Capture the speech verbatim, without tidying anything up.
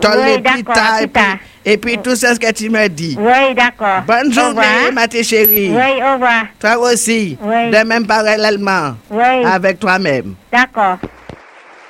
les Oui, d'accord, pita, et pita. puis, et puis tout ça ce que tu me dis. Oui, d'accord. Bonne Au journée, revoir. ma tes chérie. Oui, au revoir. Toi aussi, Oui. de même parallèlement Oui. avec toi-même. D'accord.